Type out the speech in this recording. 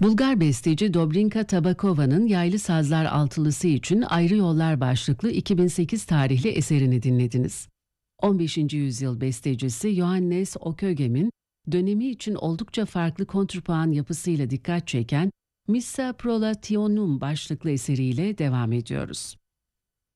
Bulgar besteci Dobrinka Tabakova'nın Yaylı Sazlar Altılısı için Ayrı Yollar başlıklı 2008 tarihli eserini dinlediniz. 15. yüzyıl bestecisi Johannes Okögem'in dönemi için oldukça farklı kontrpuan yapısıyla dikkat çeken Missa Prolationum başlıklı eseriyle devam ediyoruz.